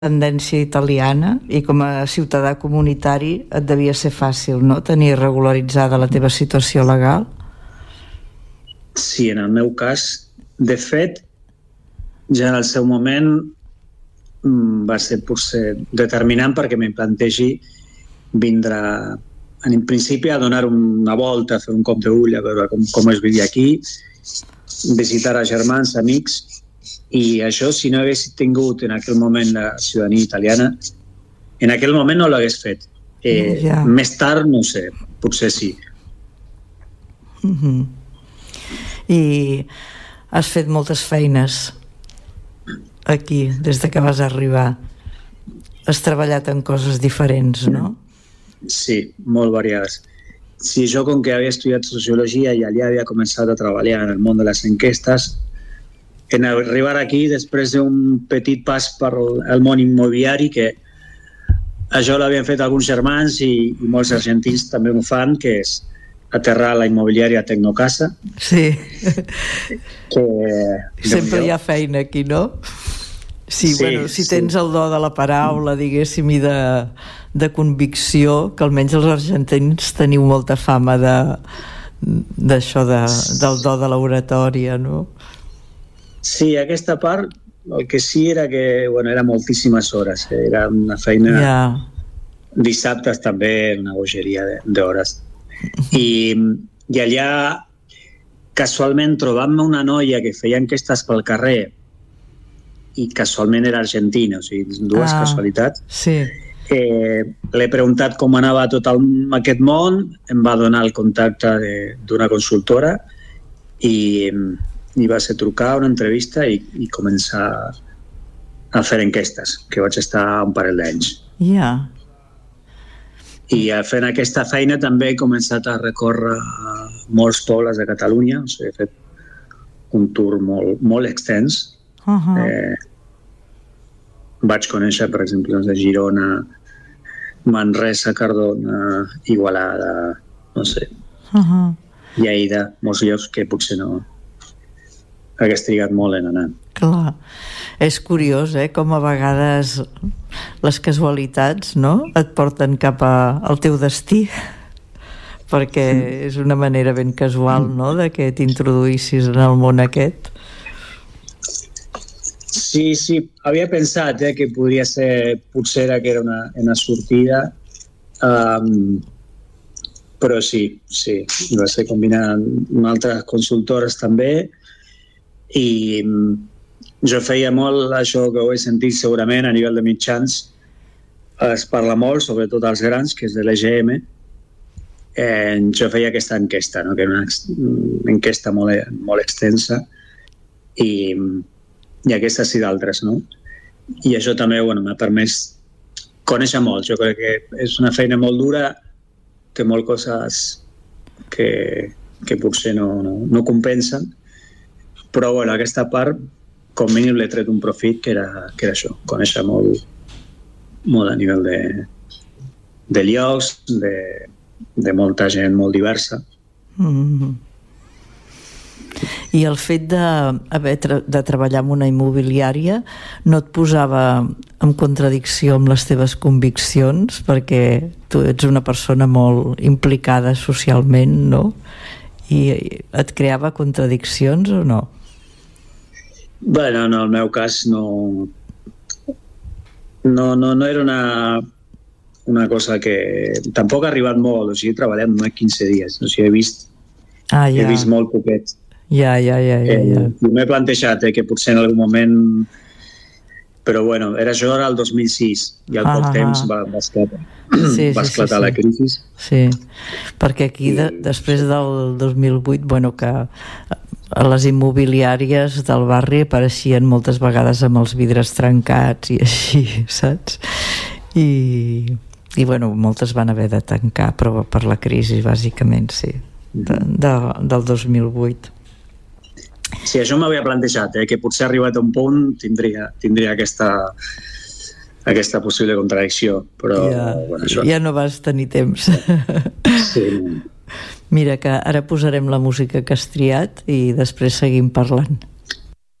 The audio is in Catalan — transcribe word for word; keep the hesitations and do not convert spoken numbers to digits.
tendència italiana i com a ciutadà comunitari et devia ser fàcil, no?, tenir regularitzada la teva situació legal. Sí, en el meu cas, de fet, ja en el seu moment va ser potser determinant perquè me plantegi vindre en principi a donar una volta, a fer un cop d'ull, a veure com, com es vivia aquí, visitar a germans, amics, i això, si no hagués tingut en aquell moment la ciutadania italiana, en aquell moment no l'hagués fet. Eh, ja. Més tard, no sé, potser sí. Mm-hmm. I has fet moltes feines aquí, des de que vas arribar. Has treballat en coses diferents, no? Sí, molt variades. Sí, jo, com que havia estudiat sociologia i allà havia començat a treballar en el món de les enquestes, en arribar aquí, després d'un petit pas per el món immobiliari, que això l'havien fet alguns germans i, i molts argentins també ho fan, que és aterrar a la immobiliària Tecnocasa. Sí. Que, sempre hi ha feina aquí, no? Sí, sí, bueno, si tens sí. el do de la paraula, diguéssim, i de, de convicció, que almenys els argentins teniu molta fama de, d'això, de, del do de l'oratòria, no? Sí, aquesta part, el que sí era que, bueno, era moltíssimes hores, era una feina... Yeah. Dissabtes també, una bogeria d'hores. I, i allà, casualment, trobant-me una noia que feia enquestes pel carrer i casualment era argentina, o sigui, dues ah, casualitats. Sí. Eh, l'he preguntat com anava tot el, aquest món, em va donar el contacte d'una consultora i, i va ser trucar una entrevista i, i començar a fer enquestes, que vaig estar un parell d'anys. Ja. Yeah. I fent aquesta feina també he començat a recórrer molts pobles de Catalunya, o sigui, he fet un tour molt, molt extens. Uh-huh. Eh, vaig conèixer, per exemple, de Girona, Manresa, Cardona, Igualada, no sé, uh-huh. Lleida, molts llocs que potser no hagués trigat molt en anar. Clar, és curiós, eh, com a vegades les casualitats, no?, et porten cap a, al teu destí, perquè és una manera ben casual, no?, de que t'introduïssis en el món aquest. Sí, sí, havia pensat eh, que podria ser, potser que era una, una sortida, um, però sí, sí, va ser combinant amb altres consultores també, i jo feia molt això que ho he sentit segurament a nivell de mitjans, es parla molt, sobretot als grans, que és de l'E G M, eh, jo feia aquesta enquesta, no? Que era una enquesta molt, molt extensa, i i aquestes i d'altres, no? I això també, bueno, m'ha permès conèixer molt. Jo crec que és una feina molt dura, té moltes coses que, que potser no, no, no compensen, però, bueno, aquesta part, com mínim l'he tret un profit, que era, que era això, conèixer molt, molt a nivell de, de llocs, de, de molta gent molt diversa. Mm-hmm. I el fet de, haver tra- de treballar en una immobiliària no et posava en contradicció amb les teves conviccions, perquè tu ets una persona molt implicada socialment, no? I et creava contradiccions o no? Bueno, no, en el meu cas no no, no, no era una una cosa que tampoc ha arribat molt, o sigui, he treballat només quinze dies, o sigui, he vist ah, ja. he vist molt poquet. Ja, ja, ja, ja, ja. Eh, m'he plantejat eh, que potser en algun moment, però bueno, era això era el dos mil sis i al ah, poc ah, temps va, va esclatar, sí, va esclatar sí, sí, la crisi. Sí, perquè aquí de, després del dos mil vuit, bueno, que a les immobiliàries del barri apareixien moltes vegades amb els vidres trencats i així, saps? I, i bueno, moltes van haver de tancar, però per la crisi, bàsicament, sí, de, de, del dos mil vuit. Sí, això m'havia plantejat, eh, que potser arribat a un punt tindria, tindria aquesta, aquesta possible contradicció, però ja, bueno, això... ja no vas tenir temps. Sí. Mira, que ara posarem la música que has triat i després seguim parlant.